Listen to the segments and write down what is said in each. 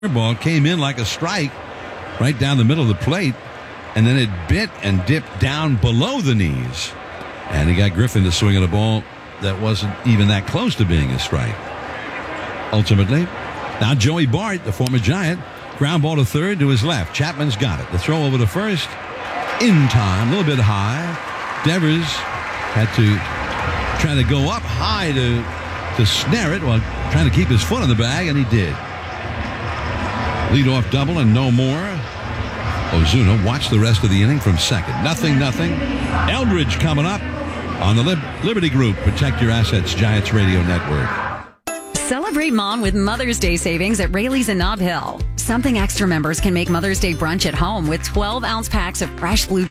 Ball came in like a strike right down the middle of the plate, and then it bit and dipped down below the knees. And he got Griffin to swing at a ball that wasn't even that close to being a strike. Ultimately, now Joey Bart, the former Giant, ground ball to third to his left. Chapman's got it. The throw over to first in time, a little bit high. Devers had to try to go up high to snare it while trying to keep his foot on the bag, and he did. Leadoff double and no more. Ozuna watched the rest of the inning from second. Nothing. Eldridge coming up on the Liberty Group. Protect your assets, Giants Radio Network. Celebrate Mom with Mother's Day savings at Rayleigh's in Nob Hill. Something Extra members can make Mother's Day brunch at home with 12-ounce packs of fresh blue.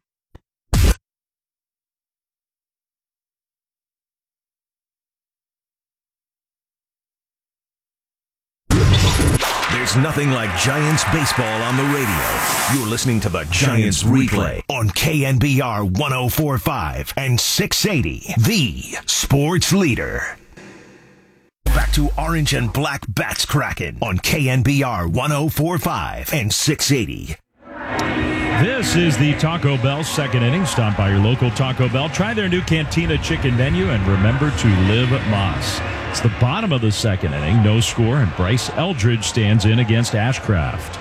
There's nothing like Giants baseball on the radio. You're listening to the Giants Replay on KNBR 104.5 and 680, the sports leader. Back to Orange and Black Bats Kraken on KNBR 104.5 and 680. This is the Taco Bell second inning. Stop by your local Taco Bell. Try their new Cantina chicken menu and remember to live Moss. It's the bottom of the second inning. No score, and Bryce Eldridge stands in against Ashcraft.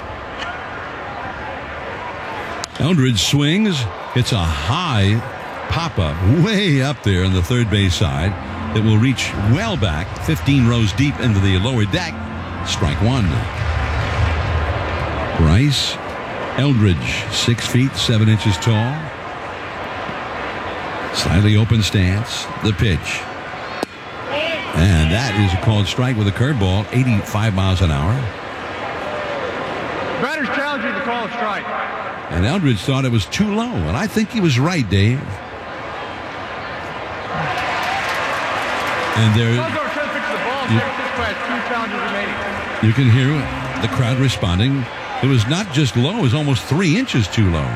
Eldridge swings. It's a high pop-up way up there on the third base side that will reach well back 15 rows deep into the lower deck. Strike one. Bryce Eldridge, 6 feet 7 inches tall. Slightly open stance. The pitch. And that is a called strike with a curveball, 85 miles an hour. Batter's challenging the call of strike. And Eldridge thought it was too low, and I think he was right, Dave. And there, you can hear the crowd responding. It was not just low, it was almost 3 inches too low.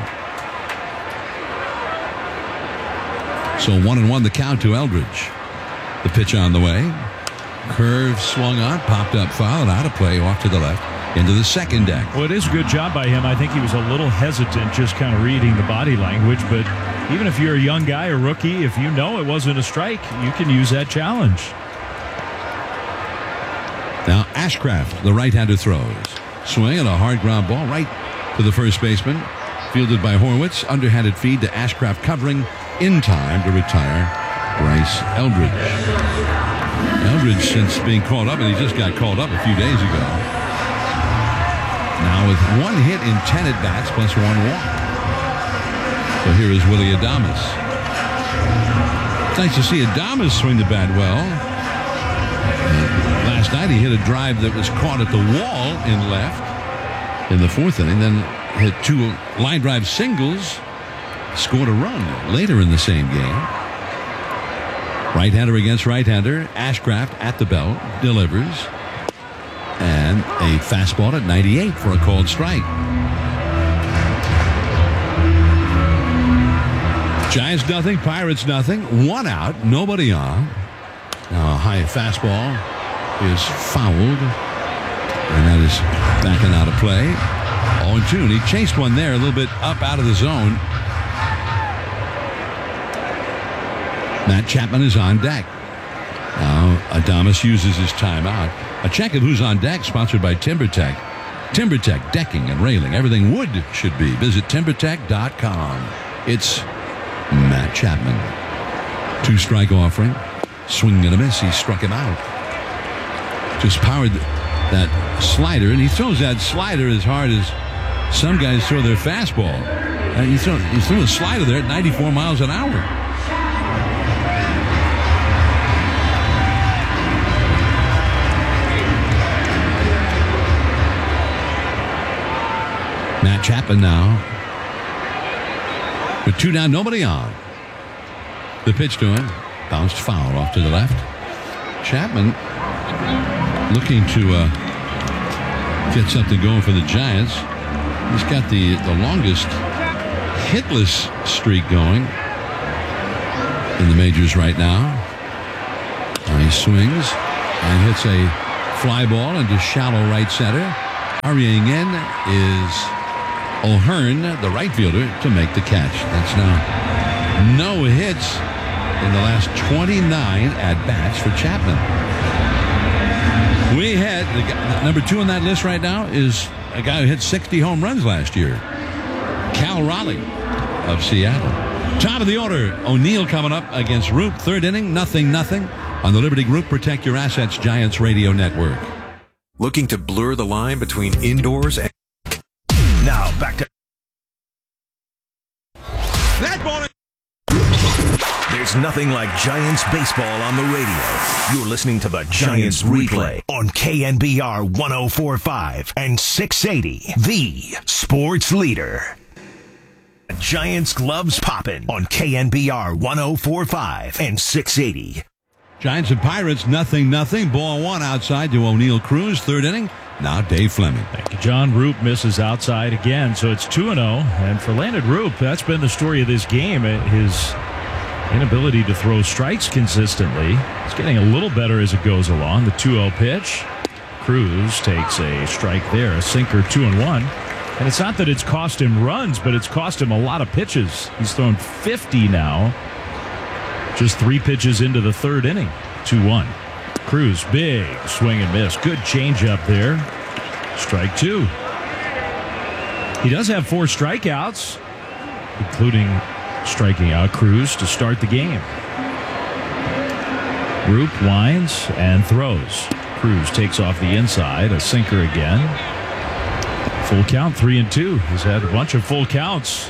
So 1-1 the count to Eldridge. The pitch on the way. Curve swung on, popped up foul, and out of play off to the left into the second deck. Well, it is a good job by him. I think he was a little hesitant just kind of reading the body language, but even if you're a young guy, a rookie, if you know it wasn't a strike, you can use that challenge. Now Ashcraft, the right-hander, throws. Swing and a hard ground ball right to the first baseman. Fielded by Horwitz. Underhanded feed to Ashcraft, covering in time to retire Bryce Eldridge. Eldridge, since being called up, and he just got called up a few days ago. Now with 1 hit in 10 at-bats plus 1 walk. So here is Willy Adames. It's nice to see Adames swing the bat well. Last night he hit a drive that was caught at the wall in left in the fourth inning, then hit 2 line drive singles, scored a run later in the same game. Right-hander against right-hander. Ashcraft at the belt, delivers. And a fastball at 98 for a called strike. Giants nothing, Pirates nothing. 1 out, nobody on. Now a high fastball is fouled. And that is backing out of play. 0-2, and he chased one there a little bit up out of the zone. Matt Chapman is on deck. Now Adames uses his timeout. A check of who's on deck sponsored by TimberTech. TimberTech decking and railing. Everything wood should be. Visit TimberTech.com. It's Matt Chapman. 2-strike offering. Swing and a miss. He struck him out. Just powered that slider, and he throws that slider as hard as some guys throw their fastball. And he threw a slider there at 94 miles an hour. Matt Chapman now with 2 down, nobody on. The pitch to him, bounced foul off to the left. Chapman looking to get something going for the Giants. He's got the longest hitless streak going in the majors right now. He swings and hits a fly ball into shallow right center. Hurrying in is O'Hearn, the right fielder, to make the catch. That's now no hits in the last 29 at-bats for Chapman. We had number 2 on that list right now is a guy who hit 60 home runs last year, Cal Raleigh of Seattle. Top of the order, O'Neill coming up against Roop. Third inning, 0-0 on the Liberty Group Protect Your Assets Giants Radio Network. Looking to blur the line between indoors and... Now back to... That ball. There's nothing like Giants baseball on the radio. You're listening to the Giants Replay on KNBR 104.5 and 680, the sports leader. Giants gloves poppin' on KNBR 104.5 and 680. Giants and Pirates, 0-0. Ball one outside to O'Neill Cruz. Third inning. Now Dave Fleming. Thank you, John. Roop misses outside again, so it's 2-0. And for Landon Roop, that's been the story of this game. His inability to throw strikes consistently. It's getting a little better as it goes along. The 2-0 pitch. Cruz takes a strike there, a sinker, 2-1. And it's not that it's cost him runs, but it's cost him a lot of pitches. He's thrown 50 now. Just 3 pitches into the third inning. 2-1. Cruz, big swing and miss. Good changeup there. Strike 2. He does have 4 strikeouts, including striking out Cruz to start the game. Roop winds and throws. Cruz takes off the inside. A sinker again. Full count, 3-2. He's had a bunch of full counts.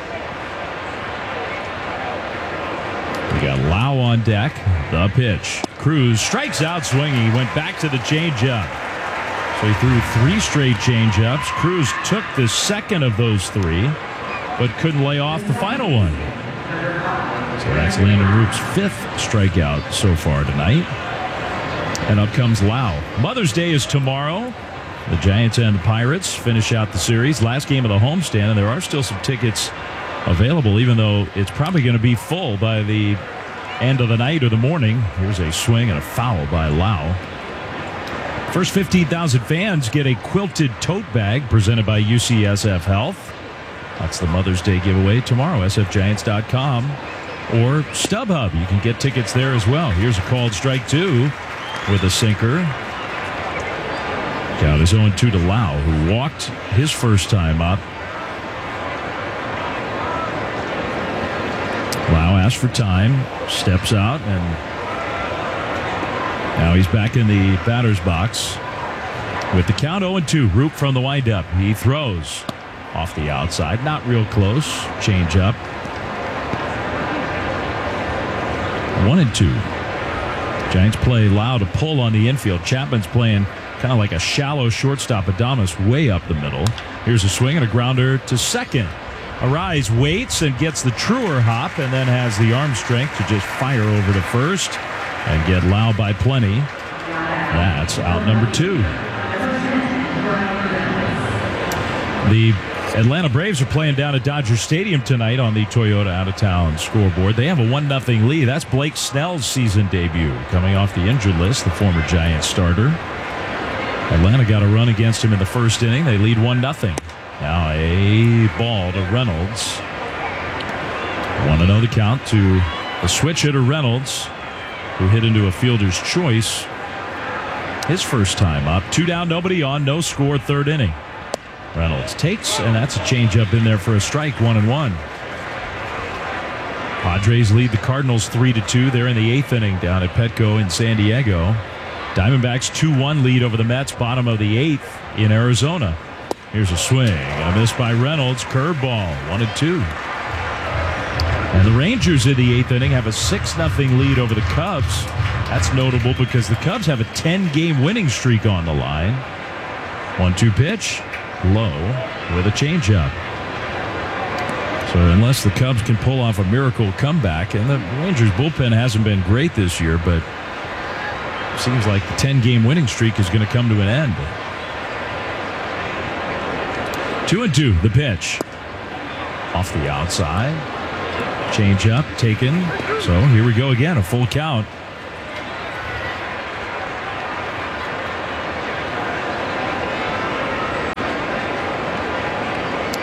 We got Lau on deck. The pitch. Cruz strikes out swinging. He went back to the changeup. So he threw 3 straight changeups. Cruz took the second of those 3, but couldn't lay off the final one. So that's Landon Roop's 5th strikeout so far tonight. And up comes Lau. Mother's Day is tomorrow. The Giants and the Pirates finish out the series. Last game of the homestand, and there are still some tickets available, even though it's probably going to be full by the end of the night or the morning. Here's a swing and a foul by Lau. First 15,000 fans get a quilted tote bag presented by UCSF Health. That's the Mother's Day giveaway tomorrow. sfgiants.com or StubHub. You can get tickets there as well. Here's a called strike 2 with a sinker. Count is 0-2 to Lau, who walked his first time up. Lau asks for time, steps out, and now he's back in the batter's box with the count 0-2. Roop from the windup. He throws off the outside, not real close. Change up. 1-2. Giants play Lau to pull on the infield. Chapman's playing kind of like a shallow shortstop. Adames way up the middle. Here's a swing and a grounder to second. Arise waits and gets the truer hop and then has the arm strength to just fire over to first and get Lau by plenty. That's out number 2. The Atlanta Braves are playing down at Dodger Stadium tonight on the Toyota out-of-town scoreboard. They have a 1-0 lead. That's Blake Snell's season debut, coming off the injured list, the former Giants starter. Atlanta got a run against him in the first inning. They lead 1-0. Now a ball to Reynolds. 1-0 the count to the switch hitter Reynolds, who hit into a fielder's choice his first time up. 2 down, nobody on, no score, third inning. Reynolds takes, and that's a changeup in there for a strike, 1-1. Padres lead the Cardinals 3-2. They're in the 8th inning down at Petco in San Diego. Diamondbacks 2-1 lead over the Mets, bottom of the 8th in Arizona. Here's a swing and a miss by Reynolds. Curveball, 1-2. And the Rangers in the 8th inning have a 6-0 lead over the Cubs. That's notable because the Cubs have a 10-game winning streak on the line. 1-2 pitch, low with a changeup. So unless the Cubs can pull off a miracle comeback, and the Rangers bullpen hasn't been great this year, but it seems like the 10-game winning streak is going to come to an end. 2-2, the pitch. Off the outside. Change up, taken. So here we go again, a full count.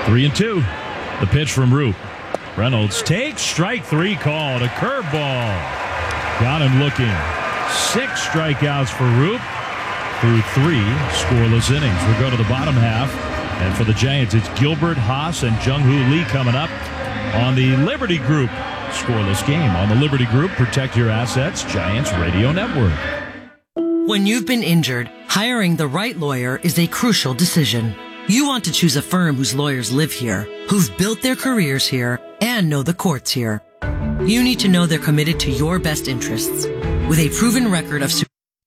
3-2. The pitch from Roop. Reynolds takes strike 3 called. A curveball. Got him looking. 6 strikeouts for Roop through 3 scoreless innings. We'll go to the bottom half. And for the Giants, it's Gilbert, Haas, and Jung-Hoo Lee coming up on the Liberty Group scoreless game. On the Liberty Group, protect your assets, Giants Radio Network. When you've been injured, hiring the right lawyer is a crucial decision. You want to choose a firm whose lawyers live here, who've built their careers here, and know the courts here. You need to know they're committed to your best interests. With a proven record of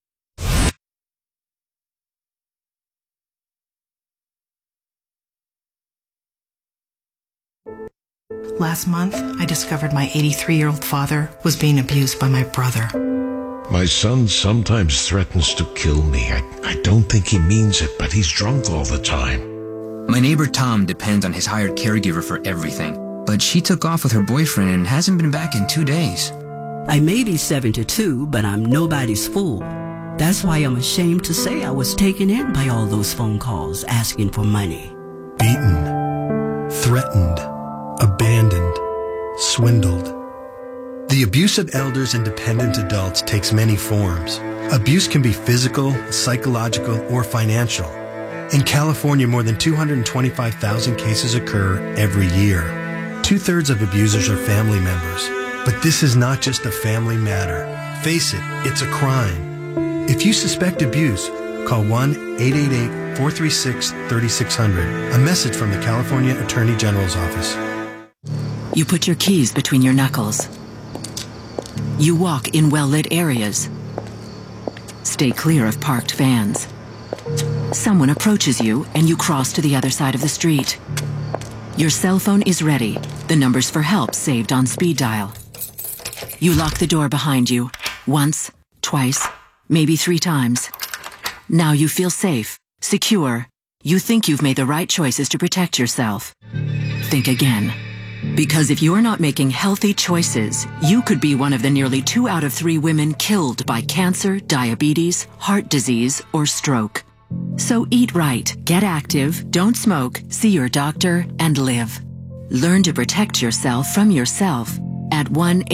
Last month, I discovered my 83-year-old father was being abused by my brother. My son sometimes threatens to kill me. I don't think he means it, but he's drunk all the time. My neighbor Tom depends on his hired caregiver for everything, but she took off with her boyfriend and hasn't been back in 2 days. I may be 72, but I'm nobody's fool. That's why I'm ashamed to say I was taken in by all those phone calls asking for money. Beaten, threatened, abandoned, swindled. The abuse of elders and dependent adults takes many forms. Abuse can be physical, psychological, or financial. In California, more than 225,000 cases occur every year. 2/3 of abusers are family members. But this is not just a family matter. Face it, it's a crime. If you suspect abuse, call 1-888-436-3600. A message from the California Attorney General's office. You put your keys between your knuckles. You walk in well-lit areas. Stay clear of parked vans. Someone approaches you and you cross to the other side of the street. Your cell phone is ready. The numbers for help saved on speed dial. You lock the door behind you. Once, twice, maybe 3 times. Now you feel safe, secure. You think you've made the right choices to protect yourself. Think again. Because if you're not making healthy choices, you could be one of the nearly 2 out of 3 women killed by cancer, diabetes, heart disease, or stroke. So eat right, get active, don't smoke, see your doctor, and live. Learn to protect yourself from yourself at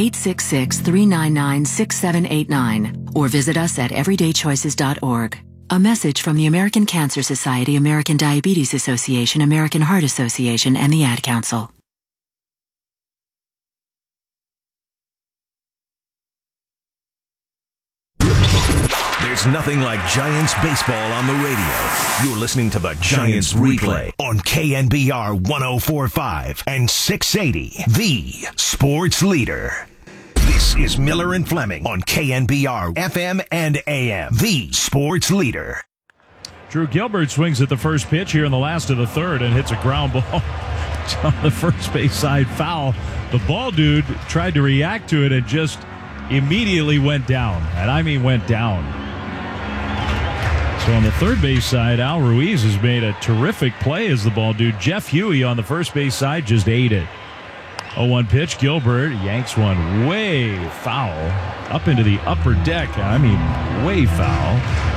1-866-399-6789 or visit us at everydaychoices.org. A message from the American Cancer Society, American Diabetes Association, American Heart Association, and the Ad Council. There's nothing like Giants baseball on the radio. You're listening to the Giants Replay on KNBR 104.5 and 680, the sports leader. This is Miller and Fleming on KNBR FM and AM, the sports leader. Drew Gilbert swings at the first pitch here in the last of the third and hits a ground ball on the first base side foul. The ball dude tried to react to it and just immediately went down. And I mean went down. So on the third base side, Al Ruiz has made a terrific play as the ball dude. Jeff Huey on the first base side just ate it. 0-1 pitch. Gilbert yanks one way foul up into the upper deck. I mean, way foul.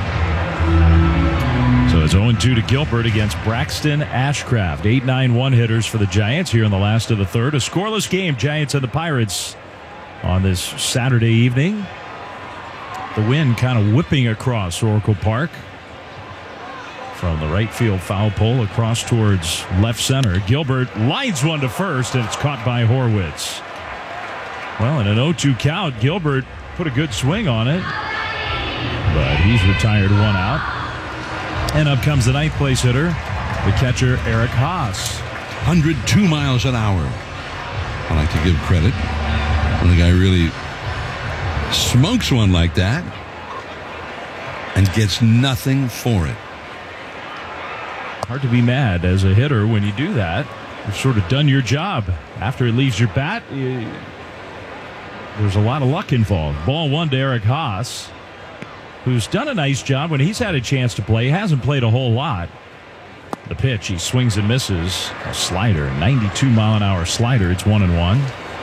So it's 0-2 to Gilbert against Braxton Ashcraft. 8-9 hitters for the Giants here in the last of the third. A scoreless game, Giants and the Pirates on this Saturday evening. The wind kind of whipping across Oracle Park from the right field foul pole across towards left center. Gilbert lines one to first, and it's caught by Horwitz. Well, in an 0-2 count, Gilbert put a good swing on it, but he's retired 1 out. And up comes the 9th place hitter, the catcher, Eric Haas. 102 miles an hour. I like to give credit when the guy really smokes one like that and gets nothing for it. Hard to be mad as a hitter when you do that. You've sort of done your job. After it leaves your bat, there's a lot of luck involved. Ball 1 to Eric Haas, who's done a nice job when he's had a chance to play. He hasn't played a whole lot. The pitch, he swings and misses. A slider, 92-mile-an-hour slider. It's 1-1.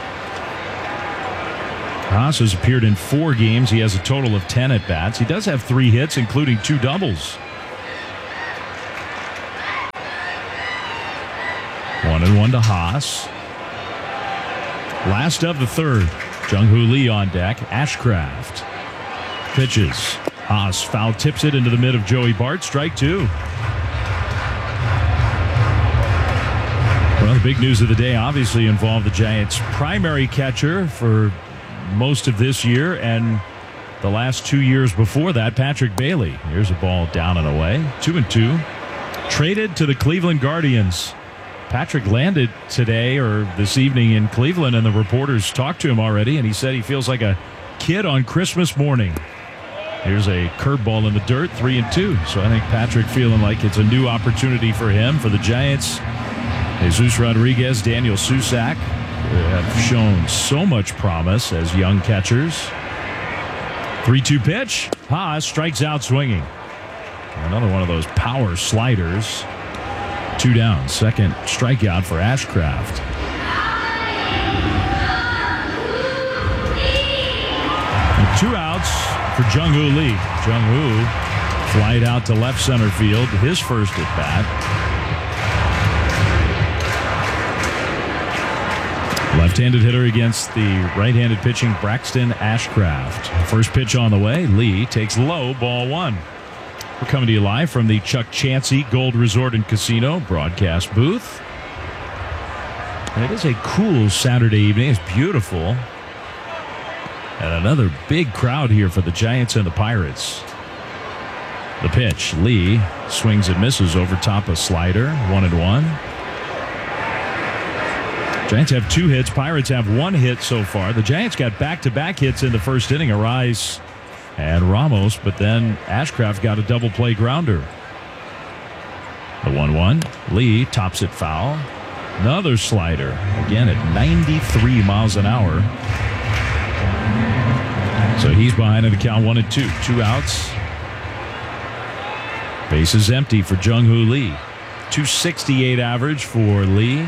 Haas has appeared in 4 games. He has a total of 10 at-bats. He does have 3 hits, including 2 doubles. 1-1 to Haas. Last of the third. Jung-Hoo Lee on deck. Ashcraft pitches. Haas foul tips it into the mid of Joey Bart. Strike two. Well, the big news of the day obviously involved the Giants' primary catcher for most of this year and the last 2 years before that, Patrick Bailey. Here's a ball down and away. 2-2. Traded to the Cleveland Guardians. Patrick landed today or this evening in Cleveland, and the reporters talked to him already, and he said he feels like a kid on Christmas morning. Here's a curveball in the dirt, 3-2. So I think Patrick feeling like it's a new opportunity for him, for the Giants. Jesus Rodriguez, Daniel Susac have shown so much promise as young catchers. 3-2 pitch. Haas strikes out swinging. Another one of those power sliders. 2 down. Second strikeout for Ashcraft. And 2 outs for Jung-Hoo Lee. Jung-Hoo flied out to left center field. His first at bat. Left-handed hitter against the right-handed pitching Braxton Ashcraft. First pitch on the way. Lee takes low, ball 1. We're coming to you live from the Chuck Chansey Gold Resort and Casino broadcast booth. And it is a cool Saturday evening. It's beautiful. And another big crowd here for the Giants and the Pirates. The pitch. Lee swings and misses over top a slider. 1-1. Giants have 2 hits. Pirates have 1 hit so far. The Giants got back-to-back hits in the first inning. Arise and Ramos, but then Ashcraft got a double play grounder. The 1-1. Lee tops it foul. Another slider. Again at 93 miles an hour. So he's behind in the count 1-2. 2 outs. Bases empty for Jung-Hoo Lee. 268 average for Lee.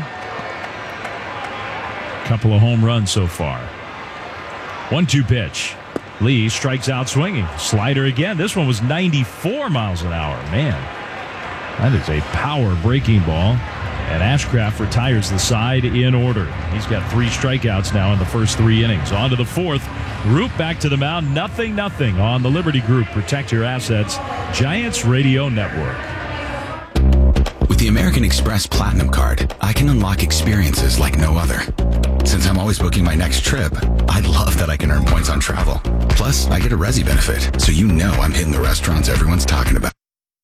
Couple of home runs so far. 1-2 pitch. Lee strikes out swinging. Slider again. This one was 94 miles an hour. Man, that is a power breaking ball. And Ashcraft retires the side in order. He's got 3 strikeouts now in the first 3 innings. On to the 4th. Roop back to the mound. 0-0 on the Liberty Group. Protect your assets. Giants Radio Network. With the American Express Platinum Card, I can unlock experiences like no other. Since I'm always booking my next trip, I love that I can earn points on travel. Plus, I get a Resi benefit, so you know I'm hitting the restaurants everyone's talking about.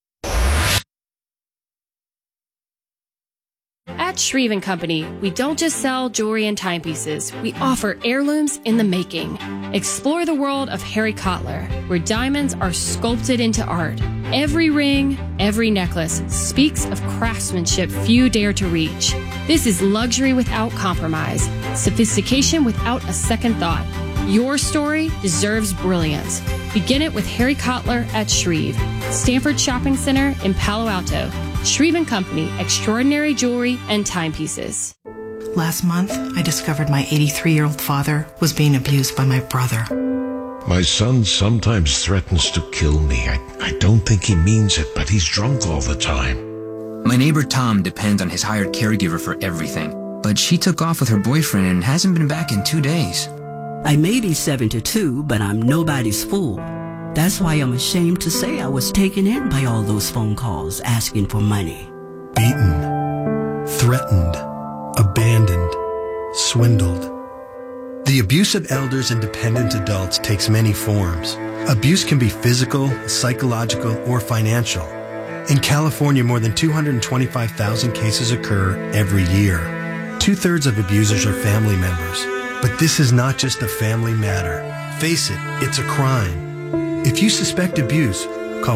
At Shreve & Company, we don't just sell jewelry and timepieces. We offer heirlooms in the making. Explore the world of Harry Cotler, where diamonds are sculpted into art. Every ring, every necklace speaks of craftsmanship few dare to reach. This is luxury without compromise, sophistication without a second thought. Your story deserves brilliance. Begin it with Harry Cotler at Shreve, Stanford Shopping Center in Palo Alto. Shreve & Company, extraordinary jewelry and timepieces. Last month, I discovered my 83-year-old father was being abused by my brother. My son sometimes threatens to kill me. I don't think he means it, but he's drunk all the time. My neighbor Tom depends on his hired caregiver for everything, but she took off with her boyfriend and hasn't been back in 2 days. I may be 72, but I'm nobody's fool. That's why I'm ashamed to say I was taken in by all those phone calls asking for money. Beaten, threatened, abandoned, swindled. The abuse of elders and dependent adults takes many forms. Abuse can be physical, psychological, or financial. In California, more than 225,000 cases occur every year. 2/3 of abusers are family members. But this is not just a family matter. Face it, it's a crime. If you suspect abuse, call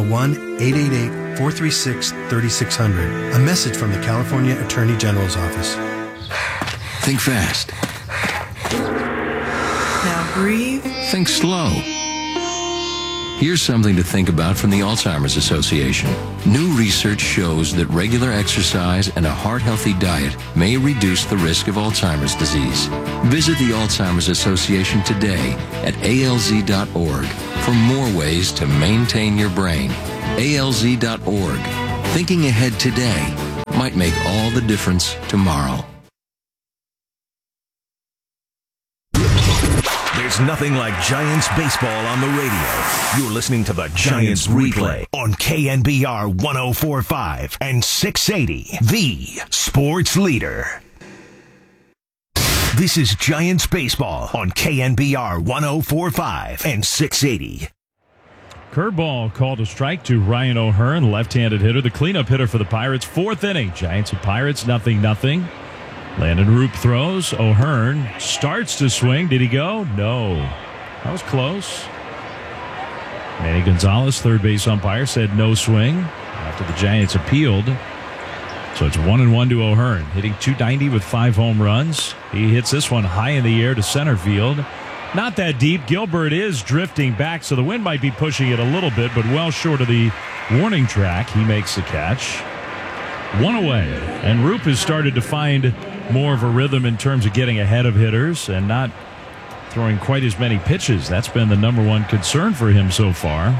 1-888-436-3600. A message from the California Attorney General's office. Think fast. Now breathe. Think slow. Here's something to think about from the Alzheimer's Association. New research shows that regular exercise and a heart-healthy diet may reduce the risk of Alzheimer's disease. Visit the Alzheimer's Association today at alz.org for more ways to maintain your brain. alz.org. Thinking ahead today. might make all the difference tomorrow. There's nothing like Giants baseball on the radio. You're listening to the Giants Replay on KNBR 104.5 and 680, the sports leader. This is Giants baseball on KNBR 104.5 and 680. Curveball called a strike to Ryan O'Hearn, left-handed hitter, the cleanup hitter for the Pirates. Fourth inning, Giants and Pirates, 0-0. Landon Roop throws. O'Hearn starts to swing. Did he go? No. That was close. Manny Gonzalez, third base umpire, said no swing after the Giants appealed. So it's 1-1 to O'Hearn, hitting .290 with 5 home runs. He hits this one high in the air to center field. Not that deep. Gilbert is drifting back, so the wind might be pushing it a little bit, but well short of the warning track. He makes the catch. One away. And Roop has started to find more of a rhythm in terms of getting ahead of hitters and not throwing quite as many pitches. That's been the number one concern for him so far.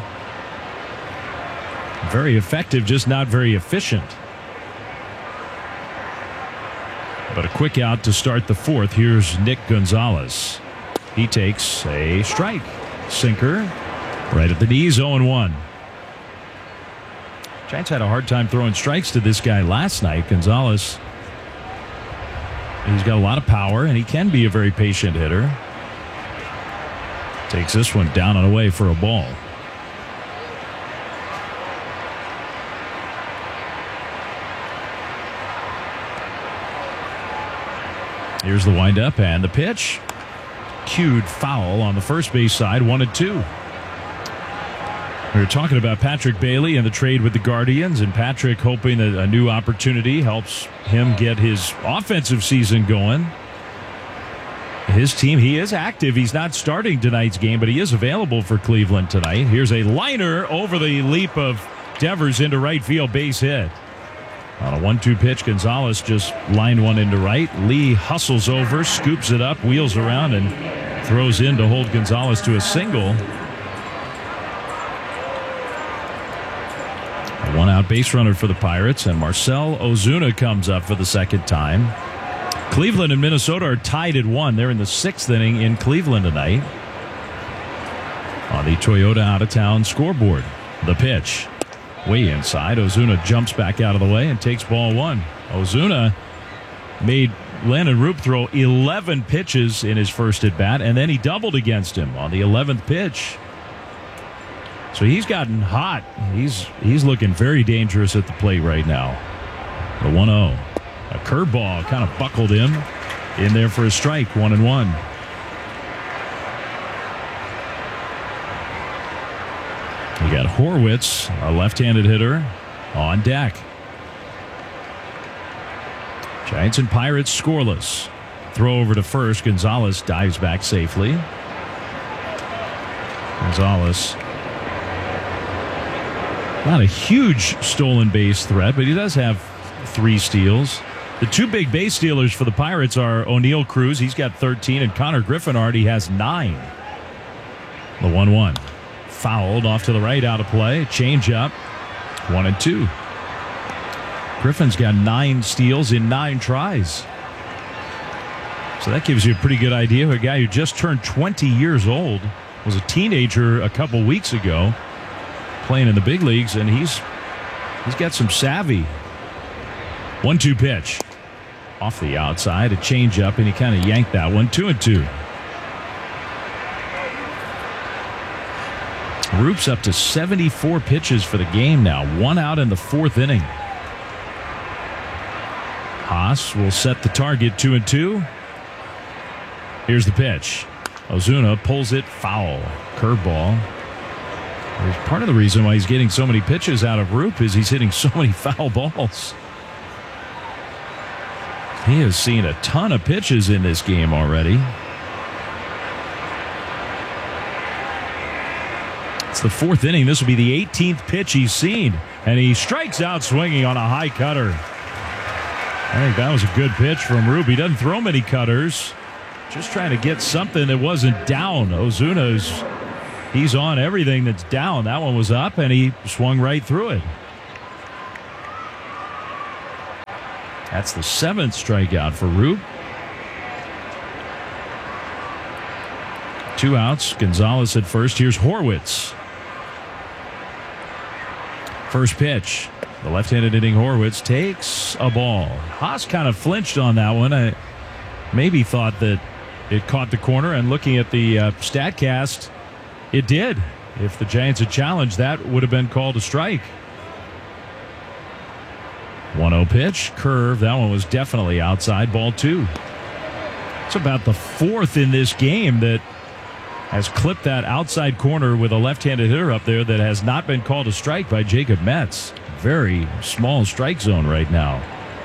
Very effective, just not very efficient. But a quick out to start the fourth. Here's Nick Gonzalez. He takes a strike. Sinker right at the knees, 0-1. Giants had a hard time throwing strikes to this guy last night. Gonzalez, he's got a lot of power, and he can be a very patient hitter. Takes this one down and away for a ball. Here's the windup and the pitch. Cued foul on the first base side, 1-2. We were talking about Patrick Bailey and the trade with the Guardians, and Patrick hoping that a new opportunity helps him get his offensive season going. His team, he is active. He's not starting tonight's game, but he is available for Cleveland tonight. Here's a liner over the leap of Devers into right field, base hit. On a 1-2 pitch, Gonzalez just lined one into right. Lee hustles over, scoops it up, wheels around, and throws in to hold Gonzalez to a single. A one-out base runner for the Pirates, and Marcell Ozuna comes up for the second time. Cleveland and Minnesota are tied at 1. They're in the 6th inning in Cleveland tonight. On the Toyota out-of-town scoreboard, the pitch. Way inside. Ozuna jumps back out of the way and takes ball 1. Ozuna made Landon Roop throw 11 pitches in his first at-bat, and then he doubled against him on the 11th pitch. So he's gotten hot. He's looking very dangerous at the plate right now. The 1-0. A curveball kind of buckled him in there for a strike, 1-1. We got Horwitz, a left-handed hitter, on deck. Giants and Pirates scoreless. Throw over to first. Gonzalez dives back safely. Gonzalez, not a huge stolen base threat, but he does have 3 steals. The 2 big base stealers for the Pirates are O'Neal Cruz. He's got 13, and Connor Griffin already has 9. The 1-1. Fouled off to the right, out of play. Change up. 1-2. Griffin's got 9 steals in 9 tries. So that gives you a pretty good idea of a guy who just turned 20 years old, was a teenager a couple weeks ago, playing in the big leagues, and he's got some savvy. 1-2 pitch. Off the outside, a change up, and he kind of yanked that one. 2-2. Roop's up to 74 pitches for the game now. 1 out in the 4th inning. Haas will set the target, 2-2. Here's the pitch. Ozuna pulls it foul. Curveball. Part of the reason why he's getting so many pitches out of Roop is he's hitting so many foul balls. He has seen a ton of pitches in this game already. It's the 4th inning. This will be the 18th pitch he's seen. And he strikes out swinging on a high cutter. I think that was a good pitch from Roop. He doesn't throw many cutters. Just trying to get something that wasn't down. Ozuna's, he's on everything that's down. That one was up, and he swung right through it. That's the 7th strikeout for Roop. 2 outs. Gonzalez at first. Here's Horwitz. First pitch. The left-handed hitting Horwitz takes a ball. Haas kind of flinched on that one. I maybe thought that it caught the corner, and looking at the StatCast, it did. If the Giants had challenged, that would have been called a strike. 1-0 pitch, curve. That one was definitely outside, ball 2. It's about the 4th in this game that has clipped that outside corner with a left-handed hitter up there that has not been called a strike by Jacob Metz. Very small strike zone right now.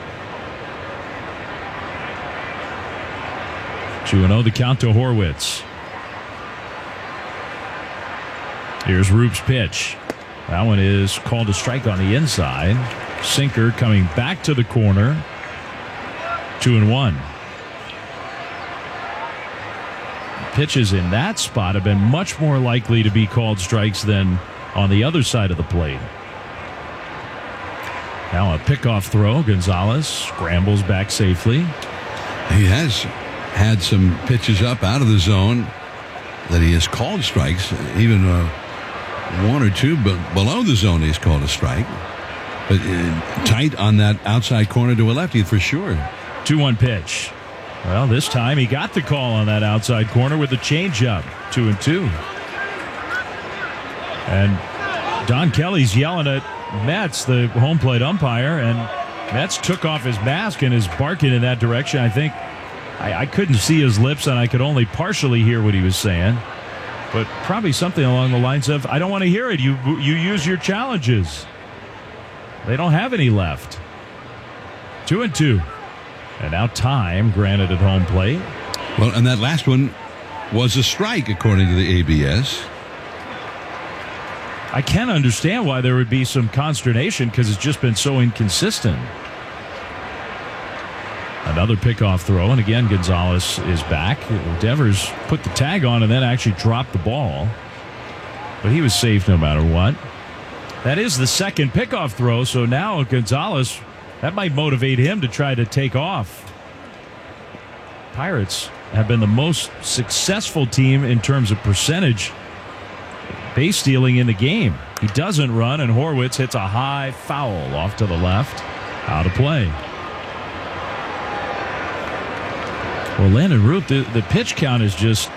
2-0 the count to Horwitz. Here's Roop's pitch. That one is called a strike on the inside. Sinker coming back to the corner. 2-1. Pitches in that spot have been much more likely to be called strikes than on the other side of the plate. Now a pickoff throw. Gonzalez scrambles back safely. He has had some pitches up out of the zone that he has called strikes. Even 1 or 2 below the zone he's called a strike. But tight on that outside corner to a lefty for sure. 2-1 pitch. Well, this time he got the call on that outside corner with the changeup. 2-2. And Don Kelly's yelling at Metz, the home plate umpire, and Metz took off his mask and is barking in that direction. I think I couldn't see his lips, and I could only partially hear what he was saying. But probably something along the lines of, I don't want to hear it. You use your challenges. They don't have any left. 2-2. And now time granted at home plate. Well, and that last one was a strike, according to the ABS. I can understand why there would be some consternation because it's just been so inconsistent. Another pickoff throw, and again, Gonzalez is back. Devers put the tag on and then actually dropped the ball. But he was safe no matter what. That is the second pickoff throw, so now Gonzalez, that might motivate him to try to take off. Pirates have been the most successful team in terms of percentage base stealing in the game. He doesn't run, and Horwitz hits a high foul off to the left. Out of play. Well, Landon Roop, the pitch count is just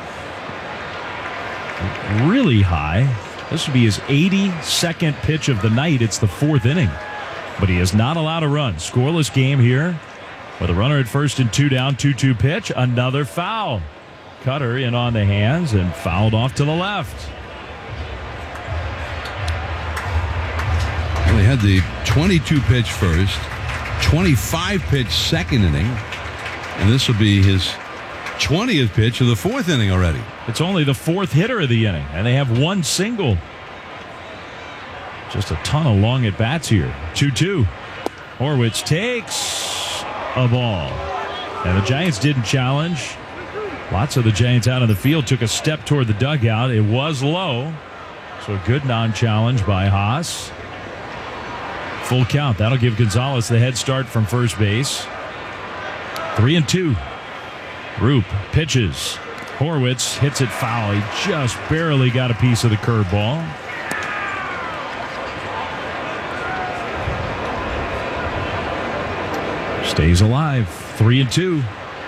really high. This would be his 82nd pitch of the night. It's the 4th inning. But he is not allowed to run. Scoreless game here. With a runner at first and 2 down, 2-2 pitch. Another foul. Cutter in on the hands and fouled off to the left. Well, he had the 22 pitch first, 25 pitch second inning, and this will be his 20th pitch of the 4th inning already. It's only the 4th hitter of the inning, and they have 1 single. Just a ton of long at-bats here. 2-2. Horwitz takes a ball. And the Giants didn't challenge. Lots of the Giants out on the field took a step toward the dugout. It was low. So a good non-challenge by Haas. Full count. That'll give Gonzalez the head start from first base. 3-2. Roop pitches. Horwitz hits it foul. He just barely got a piece of the curveball. Stays alive. 3-2. You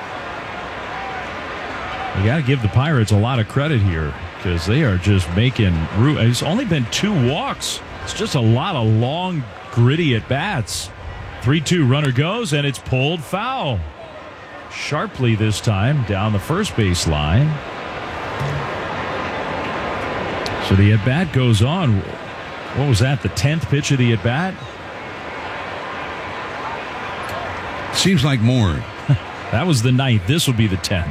got to give the Pirates a lot of credit here because they are just making Roop. It's only been 2 walks. It's just a lot of long, gritty at bats. 3-2. Runner goes and it's pulled foul. Sharply this time down the first base line. So the at bat goes on. What was that? The 10th pitch of the at bat? Seems like more. That was the 9th. This will be the 10th.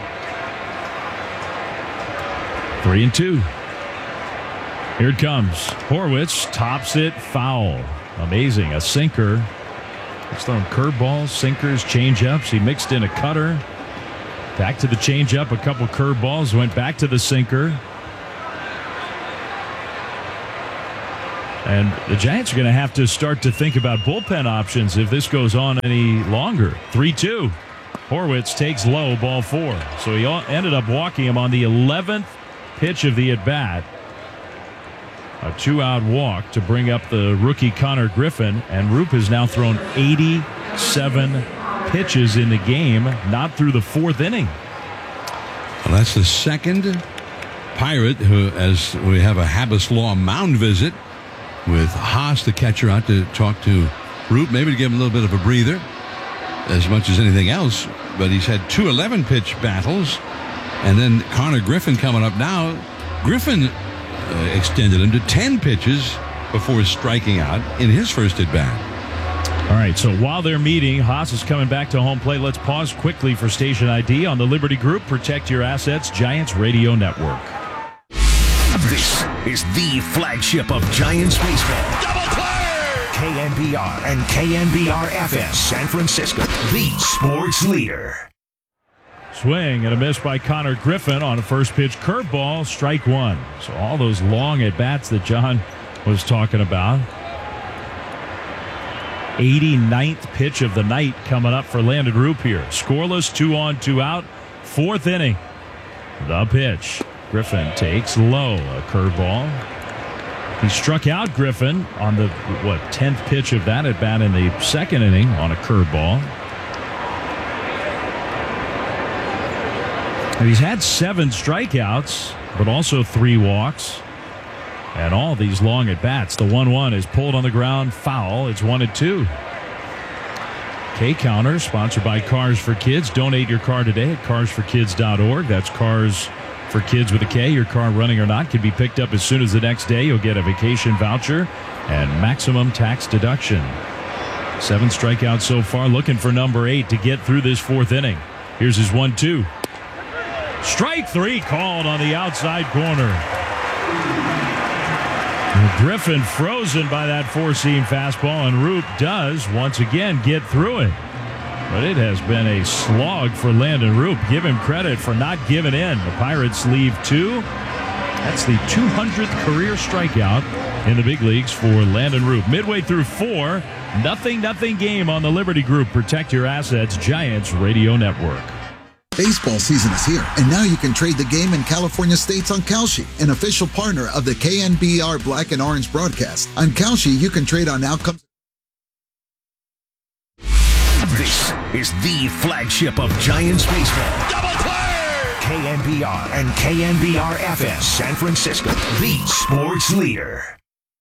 3-2. Here it comes. Horwitz tops it foul. Amazing. A sinker. He's throwing curveballs, sinkers, changeups. He mixed in a cutter. Back to the changeup. A couple curveballs. Went back to the sinker. And the Giants are going to have to start to think about bullpen options if this goes on any longer. 3-2. Horwitz takes low, ball 4. So he ended up walking him on the 11th pitch of the at-bat. A 2-out walk to bring up the rookie Connor Griffin. And Roop has now thrown 87 pitches in the game, not through the 4th inning. Well, that's the second Pirate who, as we have a Habas Law mound visit with Haas, the catcher, out to talk to Roop, maybe to give him a little bit of a breather as much as anything else. But he's had 2 11-pitch battles, and then Connor Griffin coming up now. Griffin extended him to 10 pitches before striking out in his first at-bat. All right, so while they're meeting, Haas is coming back to home plate. Let's pause quickly for station ID on the Liberty Group. Protect your assets, Giants Radio Network. This is the flagship of Giants baseball. Double play! KNBR and KNBR-FM San Francisco, the sports leader. Swing and a miss by Connor Griffin on a first pitch curveball, strike 1. So all those long at-bats that John was talking about. 89th pitch of the night coming up for Landon Roop here. Scoreless, 2 on, 2 out, 4th inning. The pitch. Griffin takes low, a curveball. He struck out Griffin on the 10th pitch of that at bat in the 2nd inning on a curveball. And he's had 7 strikeouts, but also 3 walks. And all these long at bats. The 1-1 is pulled on the ground, foul. It's 1-2. K Counter, sponsored by Cars for Kids. Donate your car today at carsforkids.org. That's Cars for Kids with a K. Your car, running or not, can be picked up as soon as the next day. You'll get a vacation voucher and maximum tax deduction. 7 strikeouts so far. Looking for number 8 to get through this 4th inning. Here's his 1-2. Strike 3 called on the outside corner. Griffin frozen by that 4-seam fastball, and Roop does once again get through it. But it has been a slog for Landon Roop. Give him credit for not giving in. The Pirates leave 2. That's the 200th career strikeout in the big leagues for Landon Roop. Midway through 4, nothing game on the Liberty Group. Protect your assets, Giants Radio Network. Baseball season is here, and now you can trade the game in California States on Kalshi, an official partner of the KNBR Black and Orange broadcast. On Kalshi, you can trade on outcomes. This is the flagship of Giants baseball. Double play! KNBR and KNBR-FM San Francisco, the sports leader.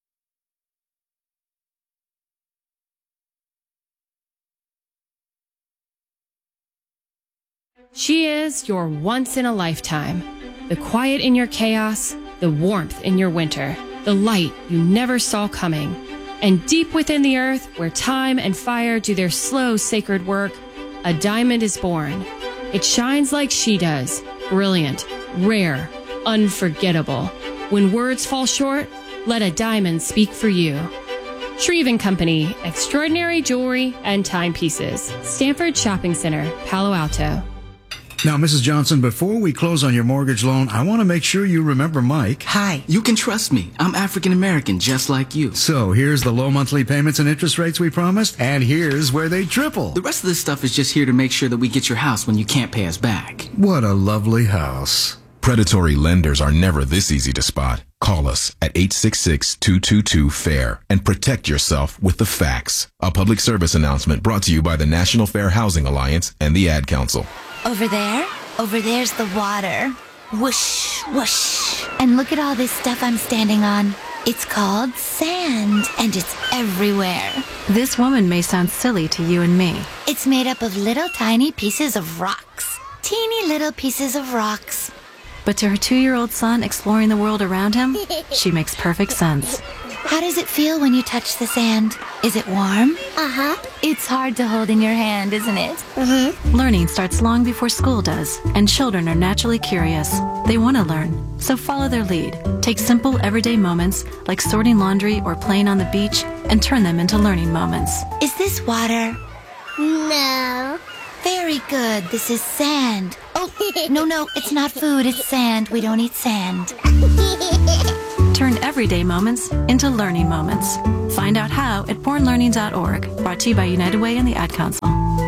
She is your once in a lifetime. The quiet in your chaos, the warmth in your winter, the light you never saw coming. And deep within the earth, where time and fire do their slow, sacred work, a diamond is born. It shines like she does, brilliant, rare, unforgettable. When words fall short, let a diamond speak for you. Shreve & Company, extraordinary jewelry and timepieces. Stanford Shopping Center, Palo Alto. Now, Mrs. Johnson, before we close on your mortgage loan, I want to make sure you remember Mike. Hi, you can trust me. I'm African American, just like you. So, here's the low monthly payments and interest rates we promised, and here's where they triple. The rest of this stuff is just here to make sure that we get your house when you can't pay us back. What a lovely house. Predatory lenders are never this easy to spot. Call us at 866-222-FAIR and protect yourself with the facts. A public service announcement brought to you by the National Fair Housing Alliance and the Ad Council. Over there's the water. Whoosh, whoosh. And look at all this stuff I'm standing on. It's called sand, and it's everywhere. This woman may sound silly to you and me. It's made up of little tiny pieces of rocks. Teeny little pieces of rocks. But to her 2-year-old son exploring the world around him, she makes perfect sense. How does it feel when you touch the sand? Is it warm? Uh-huh. It's hard to hold in your hand, isn't it? Mm-hmm. Learning starts long before school does, and children are naturally curious. They want to learn, so follow their lead. Take simple, everyday moments, like sorting laundry or playing on the beach, and turn them into learning moments. Is this water? No. Very good. This is sand. Oh, no, it's not food. It's sand. We don't eat sand. turn everyday moments into learning moments. Find out how at bornlearning.org. Brought to you by United Way and the Ad Council.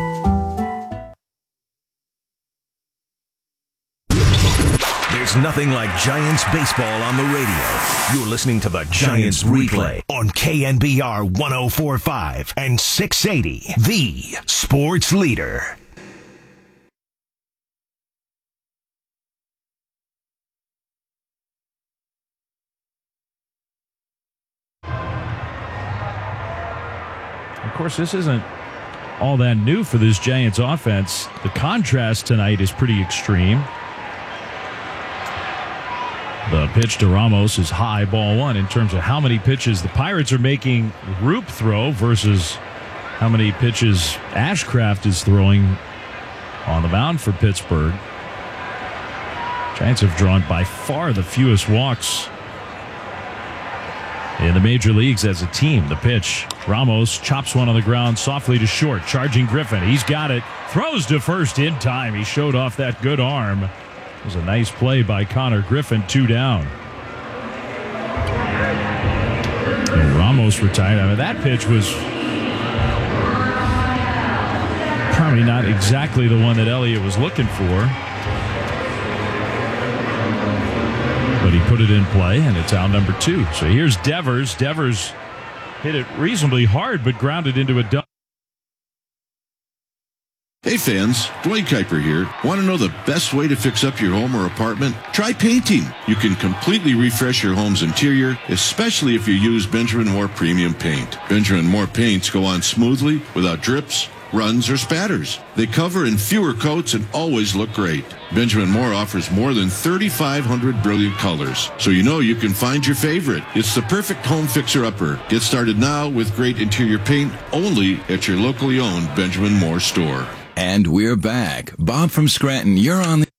There's nothing like Giants baseball on the radio. You're listening to the Giants replay on KNBR 104.5 and 680, the sports leader. Of course, this isn't all that new for this Giants offense. The contrast tonight is pretty extreme. The pitch to Ramos is high, ball one, in terms of how many pitches the Pirates are making Roop throw versus how many pitches Ashcraft is throwing on the mound for Pittsburgh. Giants have drawn by far the fewest walks in the major leagues as a team. The pitch, Ramos chops one on the ground softly to short, charging Griffin. He's got it, throws to first in time. He showed off that good arm. It was a nice play by Connor Griffin, 2 down. And Ramos retired. I mean, that pitch was probably not exactly the one that Elliott was looking for. But he put it in play, and it's out number 2. So here's Devers. Devers hit it reasonably hard, but grounded into a double. Hey fans, Dwayne Kuiper here. Want to know the best way to fix up your home or apartment? Try painting. You can completely refresh your home's interior, especially if you use Benjamin Moore Premium Paint. Benjamin Moore paints go on smoothly without drips, runs, or spatters. They cover in fewer coats and always look great. Benjamin Moore offers more than 3,500 brilliant colors, so you know you can find your favorite. It's the perfect home fixer-upper. Get started now with great interior paint only at your locally owned Benjamin Moore store. And we're back. Bob from Scranton, you're on the...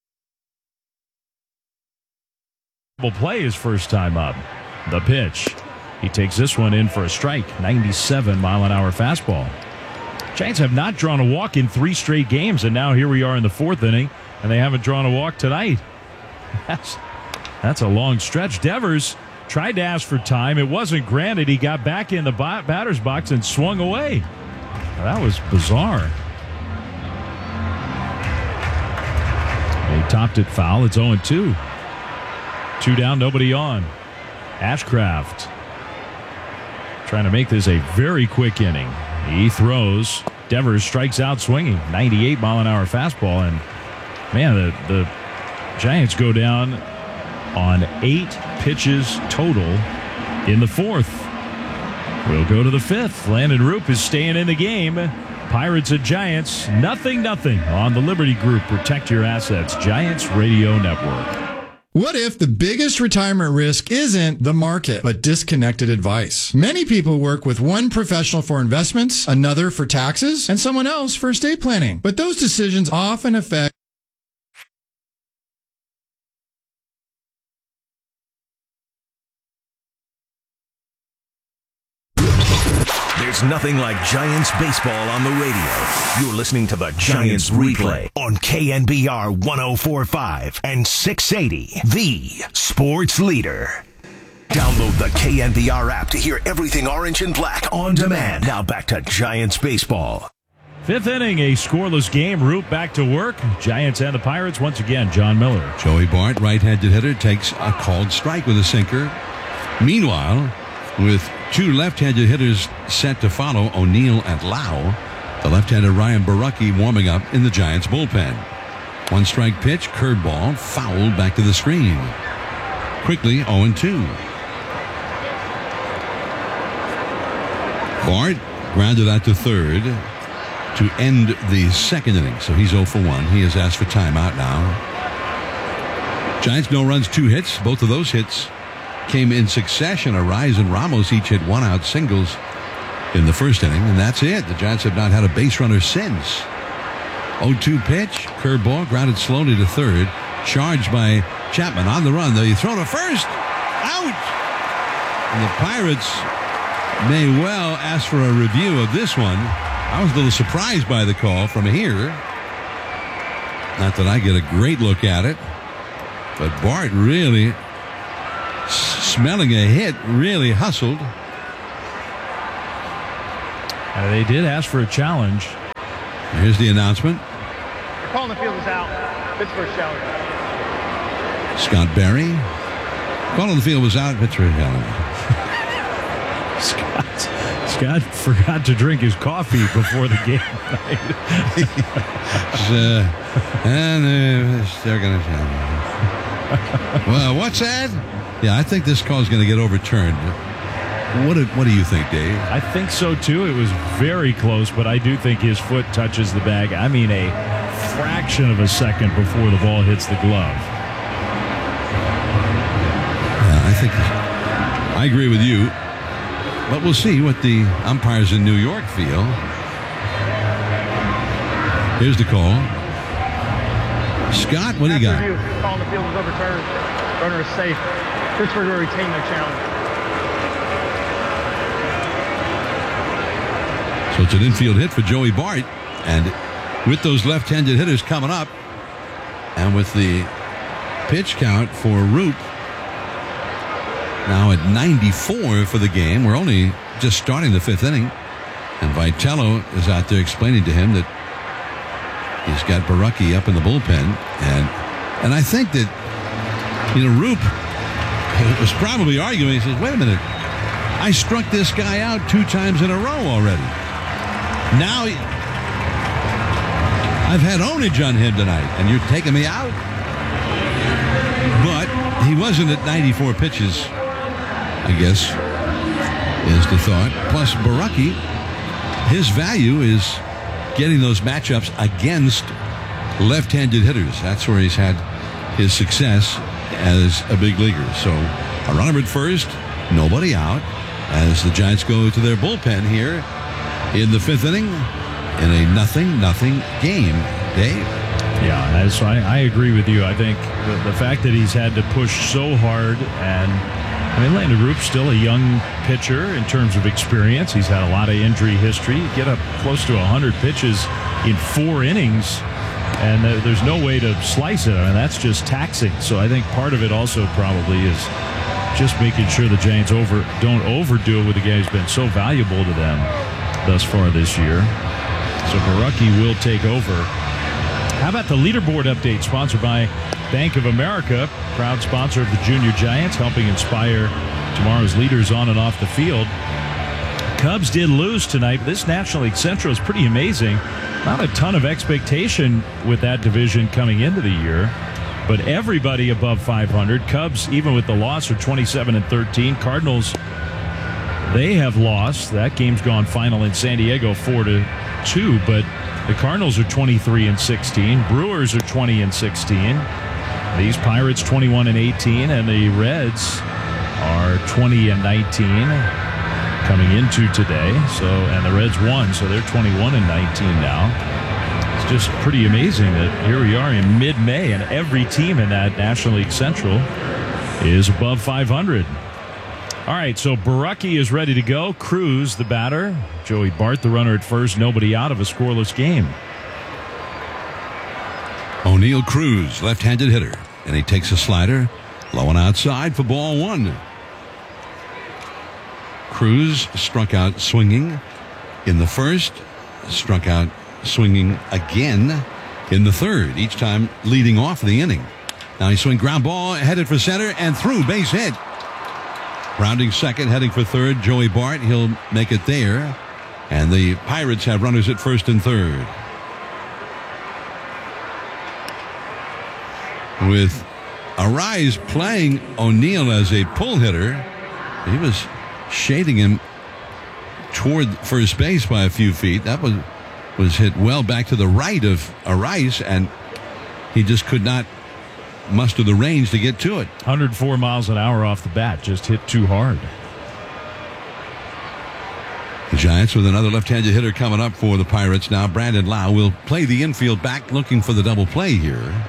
Play his first time up. The pitch. He takes this one in for a strike. 97-mile-an-hour fastball. Giants have not drawn a walk in 3 straight games, and now here we are in the 4th inning, and they haven't drawn a walk tonight. That's a long stretch. Devers tried to ask for time. It wasn't granted. He got back in the batter's box and swung away. Now, that was bizarre. They topped it foul. It's 0-2. 2 down, nobody on. Ashcraft trying to make this a very quick inning. He throws. Devers strikes out swinging. 98-mile-an-hour fastball. And, man, the Giants go down on 8 pitches total in the 4th. We'll go to the 5th. Landon Roop is staying in the game. Pirates at Giants, 0-0 on the Liberty Group. Protect your assets. Giants Radio Network. What if the biggest retirement risk isn't the market, but disconnected advice? Many people work with one professional for investments, another for taxes, and someone else for estate planning. But those decisions often affect There's nothing like Giants baseball on the radio. You're listening to the Giants replay on KNBR 104.5 and 680, the sports leader. Download the KNBR app to hear everything orange and black on demand. Now back to Giants baseball. 5th inning, a scoreless game. Root back to work. Giants and the Pirates once again. John Miller. Joey Bart, right-handed hitter, takes a called strike with a sinker. Meanwhile, with 2 left-handed hitters set to follow, O'Neill and Lau, the left-handed Ryan Barucki warming up in the Giants bullpen. 1-strike pitch, curveball, fouled back to the screen. Quickly 0-2. Bart grounded out to third to end the 2nd inning, so he's 0 for 1. He has asked for timeout now. Giants no runs, 2 hits. Both of those hits came in succession. Arise and Ramos each hit 1-out singles in the 1st inning, and that's it. The Giants have not had a base runner since. 0-2 pitch, curveball, grounded slowly to third, charged by Chapman on the run. They throw to first, out! And the Pirates may well ask for a review of this one. I was a little surprised by the call from here. Not that I get a great look at it, but Bart really smelling a hit, really hustled. They did ask for a challenge. Here's the announcement. They're calling the field is out. Pittsburgh challenge. Scott Berry. Calling the field was out. Pittsburgh challenge. Scott forgot to drink his coffee before the game. They're going to challenge. Well, what's that? Yeah, I think this call is going to get overturned. What do you think, Dave? I think so, too. It was very close, but I do think his foot touches the bag. I mean, a fraction of a second before the ball hits the glove. Yeah, I agree with you. But we'll see what the umpires in New York feel. Here's the call. Scott, what do you got? Calling the field was overturned. Runner is safe. Pittsburgh will retain their challenge. So it's an infield hit for Joey Bart. And with those left-handed hitters coming up, and with the pitch count for Roop now at 94 for the game, we're only just starting the fifth inning. And Vitello is out there explaining to him that he's got Borucki up in the bullpen. And I think that, Roop was probably arguing. He says, wait a minute, I struck this guy out 2 times in a row already. Now I've had ownage on him tonight, and you're taking me out? But he wasn't at 94 pitches, I guess, is the thought. Plus, Borucki, his value is getting those matchups against left-handed hitters. That's where he's had his success as a big leaguer. So a runner at first, nobody out, as the Giants go to their bullpen here in the fifth inning in a 0-0 game. Dave? Yeah, I agree with you. I think the fact that he's had to push so hard, and Landon Roop's still a young pitcher in terms of experience. He's had a lot of injury history. You get up close to 100 pitches in 4 innings, and there's no way to slice it. That's just taxing. So I think part of it also probably is just making sure the Giants don't overdo it with a guy who's been so valuable to them thus far this year. So Borucki will take over. How about the leaderboard update, sponsored by Bank of America, proud sponsor of the Junior Giants, helping inspire tomorrow's leaders on and off the field. Cubs did lose tonight, but this National League Central is pretty amazing. Not a ton of expectation with that division coming into the year, but everybody above 500. Cubs, even with the loss, are 27-13. Cardinals, they have lost. That game's gone final in San Diego 4-2, but the Cardinals are 23-16. Brewers are 20-16. These Pirates 21-18, and the Reds are 20-19 coming into today. And the Reds won, so they're 21-19 now. It's just pretty amazing that here we are in mid-May, and every team in that National League Central is above 500. All right, so Borucki is ready to go. Cruz, the batter. Joey Bart, the runner at first. Nobody out of a scoreless game. O'Neill Cruz, left-handed hitter. And he takes a slider, low and outside for ball 1. Cruz struck out swinging in the first, struck out swinging again in the third, each time leading off the inning. Now he swing ground ball, headed for center, and through, base hit. Rounding second, heading for third, Joey Bart. He'll make it there. And the Pirates have runners at first and third. With Arise playing O'Neill as a pull hitter, he was shading him toward first base by a few feet. That was hit well back to the right of Arise, and he just could not muster the range to get to it. 104 miles an hour off the bat, just hit too hard. The Giants with another left-handed hitter coming up for the Pirates now. Brandon Lau will play the infield back, looking for the double play here.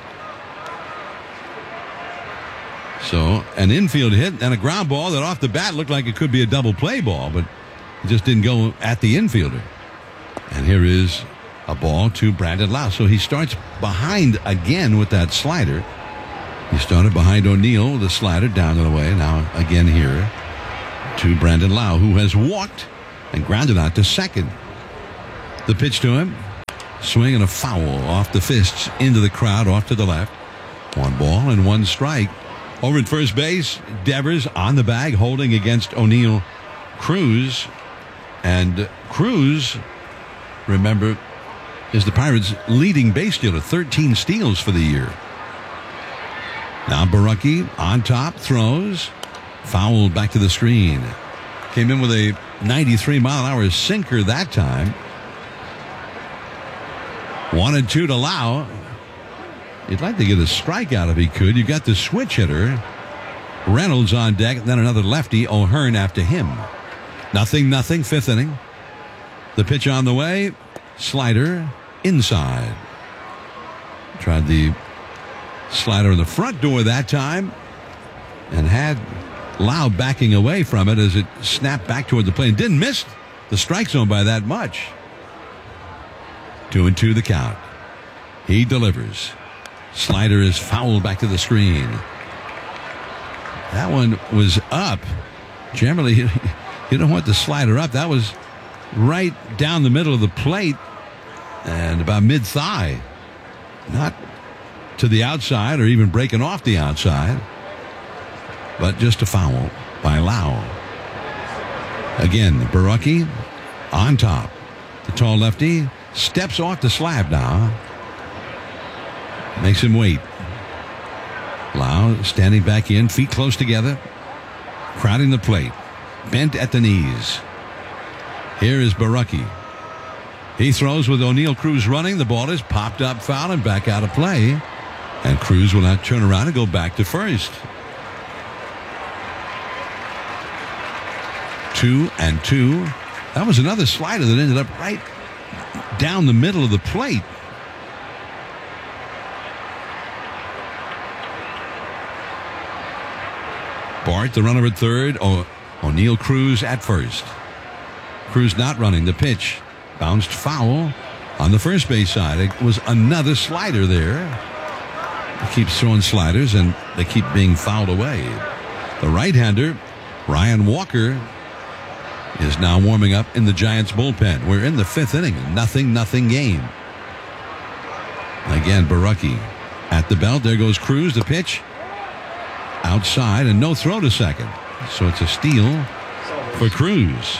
So an infield hit and a ground ball that off the bat looked like it could be a double play ball, but it just didn't go at the infielder. And here is a ball to Brandon Lau. So he starts behind again with that slider. He started behind O'Neill, the slider down and away. Now again here to Brandon Lowe, who has walked and grounded out to second. The pitch to him. Swing and a foul off the fists into the crowd, off to the left. 1 ball and 1 strike. Over at first base, Devers on the bag, holding against O'Neill Cruz. And Cruz, remember, is the Pirates' leading base stealer, 13 steals for the year. Now Borucki on top, throws, fouled back to the screen. Came in with a 93-mile-an-hour sinker that time. 1-2 to Lau. You'd like to get a strikeout if he could. You got the switch hitter, Reynolds on deck, then another lefty, O'Hearn after him. 0-0, fifth inning. The pitch on the way, slider inside. Tried the slider in the front door that time and had Lau backing away from it as it snapped back toward the plate. And didn't miss the strike zone by that much. 2-2 the count. He delivers. Slider is fouled back to the screen. That one was up. Generally, you don't want the slider up. That was right down the middle of the plate and about mid-thigh. Not to the outside or even breaking off the outside, but just a foul by Lau. Again, Borucki on top. The tall lefty steps off the slab now. Makes him wait. Lau standing back in, feet close together, crowding the plate, bent at the knees. Here is Borucki. He throws with O'Neill Cruz running. The ball is popped up, foul, and back out of play. And Cruz will now turn around and go back to first. 2-2. That was another slider that ended up right down the middle of the plate. Bart, the runner at third. O'Neill Cruz at first. Cruz not running. The pitch bounced foul on the first base side. It was another slider there. He keeps throwing sliders and they keep being fouled away. The right-hander, Ryan Walker, is now warming up in the Giants bullpen. We're in the fifth inning. 0-0 game. Again, Borucki at the belt. There goes Cruz. The pitch outside and no throw to second. So it's a steal for Cruz.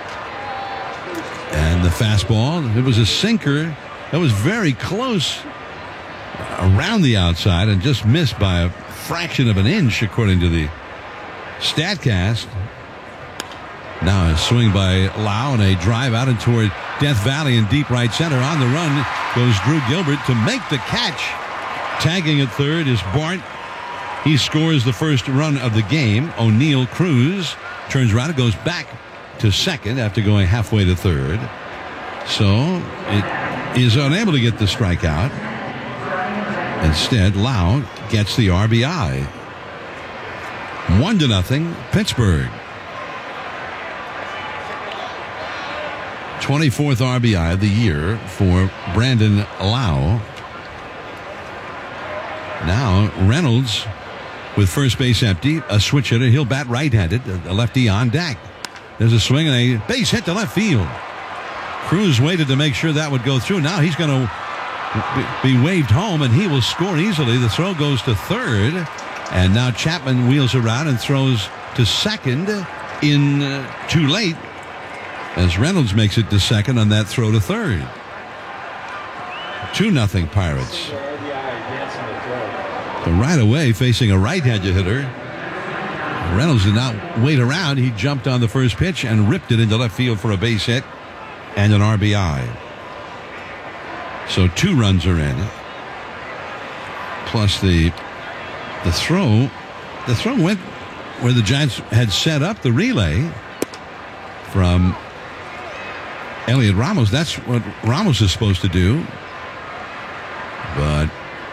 And the fastball, it was a sinker that was very close around the outside and just missed by a fraction of an inch according to the StatCast. Now a swing by Lau and a drive out and toward Death Valley in deep right center. On the run goes Drew Gilbert to make the catch. Tagging at third is Bart. He scores the first run of the game. O'Neill Cruz turns around and goes back to second after going halfway to third. So it is unable to get the strikeout. Instead, Lau gets the RBI. 1-0 Pittsburgh. 24th RBI of the year for Brandon Lau. Now Reynolds with first base empty, a switch hitter. He'll bat right-handed, a lefty on deck. There's a swing and a base hit to left field. Cruz waited to make sure that would go through. Now he's going to be waved home and he will score easily. The throw goes to third, and now Chapman wheels around and throws to second in too late as Reynolds makes it to second on that throw to third. 2-0 Pirates. So right away, facing a right-handed hitter, Reynolds did not wait around. He jumped on the first pitch and ripped it into left field for a base hit and an RBI. So 2 runs are in. Plus the throw. The throw went where the Giants had set up the relay from Elliot Ramos. That's what Ramos is supposed to do. But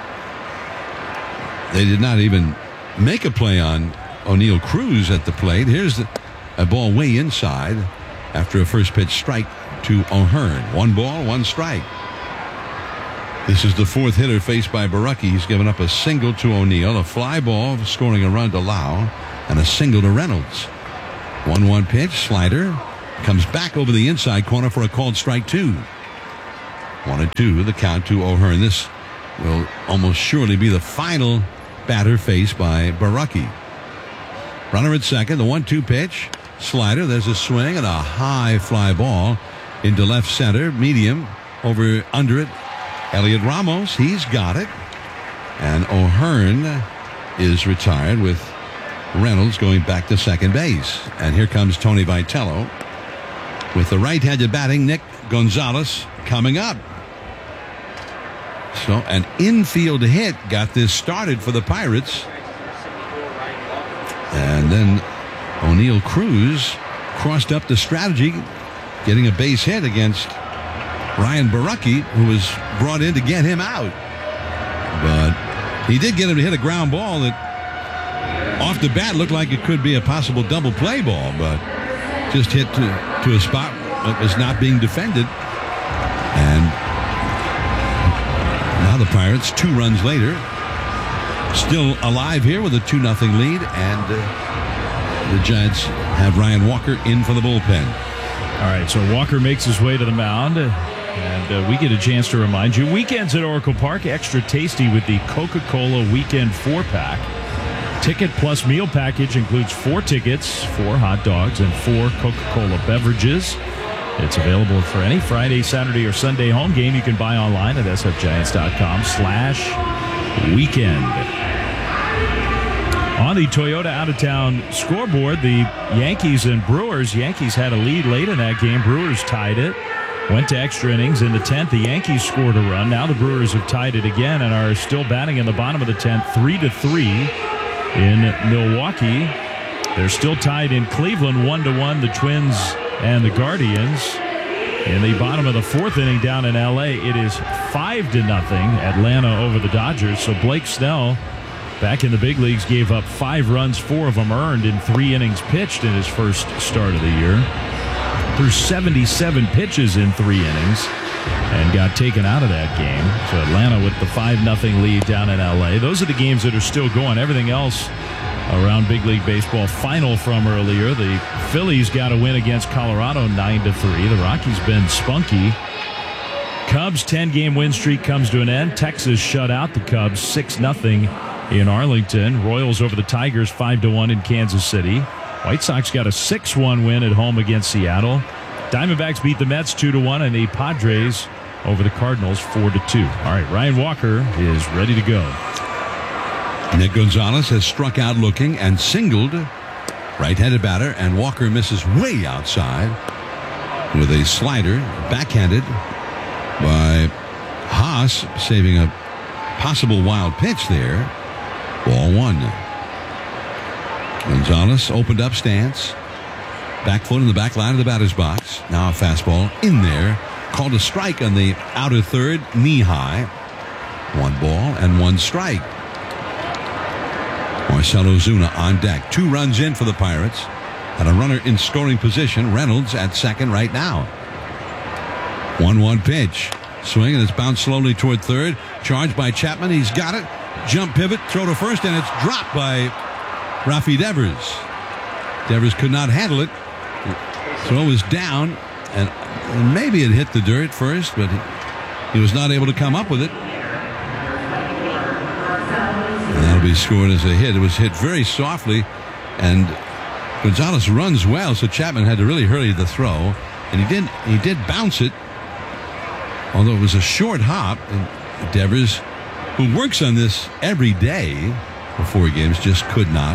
they did not even make a play on O'Neill Cruz at the plate. Here's a ball way inside after a first pitch strike to O'Hearn. 1 ball, 1 strike. This is the fourth hitter faced by Borucki. He's given up a single to O'Neill, a fly ball scoring a run to Lau, and a single to Reynolds. 1-1 pitch, slider, comes back over the inside corner for a called strike 2. 1-2, the count to O'Hearn. This will almost surely be the final batter faced by Borucki. Runner at second, the 1-2 pitch, slider, there's a swing and a high fly ball into left center, medium, over under it. Elliot Ramos, he's got it. And O'Hearn is retired with Reynolds going back to second base. And here comes Tony Vitello with the right-handed batting Nick Gonzalez coming up. So an infield hit got this started for the Pirates. And then O'Neill Cruz crossed up the strategy, getting a base hit against Ryan Borucki, who was brought in to get him out. But he did get him to hit a ground ball that off the bat looked like it could be a possible double play ball, but just hit to a spot that was not being defended. And now the Pirates, 2 runs later, still alive here with a 2-0 lead, and the Giants have Ryan Walker in for the bullpen. All right, so Walker makes his way to the mound, and we get a chance to remind you, weekends at Oracle Park, extra tasty with the Coca-Cola Weekend 4-pack. Ticket plus meal package includes 4 tickets, 4 hot dogs, and 4 Coca-Cola beverages. It's available for any Friday, Saturday, or Sunday home game. You can buy online at sfgiants.com/weekend. On the Toyota out-of-town scoreboard, the Yankees and Brewers. Yankees had a lead late in that game. Brewers tied it. Went to extra innings. In the 10th, the Yankees scored a run. Now the Brewers have tied it again and are still batting in the bottom of the 10th, 3-3 in Milwaukee. They're still tied in Cleveland, 1-1, the Twins and the Guardians. In the bottom of the 4th inning down in L.A., it is 5-0 Atlanta over the Dodgers. So Blake Snell, back in the big leagues, gave up 5 runs, 4 of them earned in 3 innings pitched in his first start of the year. Threw 77 pitches in 3 innings and got taken out of that game. So Atlanta with the 5-0 lead down in L.A. Those are the games that are still going. Everything else around Big League Baseball. Final from earlier, the Phillies got a win against Colorado 9-3. The Rockies been spunky. Cubs 10-game win streak comes to an end. Texas shut out the Cubs 6-0 in Arlington. Royals over the Tigers 5-1 in Kansas City. White Sox got a 6-1 win at home against Seattle. Diamondbacks beat the Mets 2-1, and the Padres over the Cardinals 4-2. All right, Ryan Walker is ready to go. Nick Gonzalez has struck out looking and singled. Right-handed batter, and Walker misses way outside with a slider, backhanded by Haas, saving a possible wild pitch there. Ball 1. Gonzalez opened up stance. Back foot in the back line of the batter's box. Now a fastball in there. Called a strike on the outer third, knee high. 1 ball and 1 strike. Marcell Ozuna on deck. 2 runs in for the Pirates. And a runner in scoring position. Reynolds at second right now. 1-1 pitch. Swing, and it's bounced slowly toward third. Charged by Chapman. He's got it. Jump pivot, throw to first, and it's dropped by Rafi Devers. Devers could not handle it. Throw was down, and maybe it hit the dirt first, but he was not able to come up with it. And that'll be scored as a hit. It was hit very softly, and Gonzalez runs well, so Chapman had to really hurry the throw, and he did bounce it, although it was a short hop. And Devers, who works on this every day before games, just could not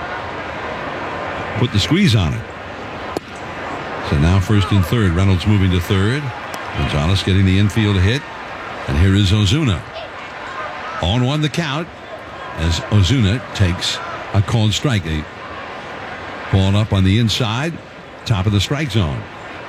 put the squeeze on it. So now first and third. Reynolds moving to third. Gonzalez getting the infield hit. And here is Ozuna. 0-1 the count as Ozuna takes a called strike. A ball up on the inside, top of the strike zone.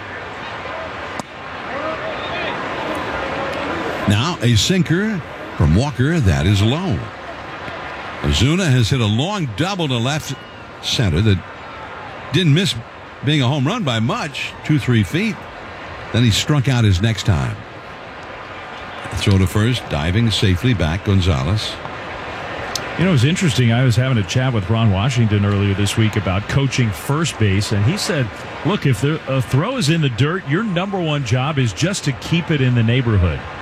Now a sinker from Walker that is low. Ozuna has hit a long double to left center that didn't miss being a home run by much, 2-3 feet. Then he struck out his next time. Throw to first, diving safely back, Gonzalez. You know, it was interesting. I was having a chat with Ron Washington earlier this week about coaching first base, and he said, look, if a throw is in the dirt, your number one job is just to keep it in the neighborhood.